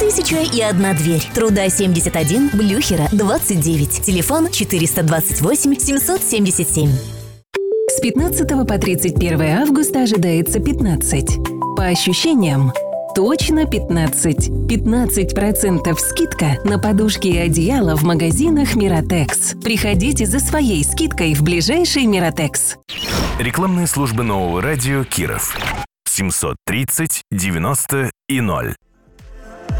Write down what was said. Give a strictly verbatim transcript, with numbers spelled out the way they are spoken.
Тысяча и одна дверь. Труда семьдесят один, Блюхера двадцать девять. Телефон четыреста двадцать восемь семьсот семьдесят семь. С пятнадцатого по тридцать первое августа ожидается пятнадцать. По ощущениям, точно пятнадцать. пятнадцать процентов скидка на подушки и одеяло в магазинах Миротекс. Приходите за своей скидкой в ближайший Миротекс. Рекламные службы нового радио Киров. семьсот тридцать девяносто и ноль.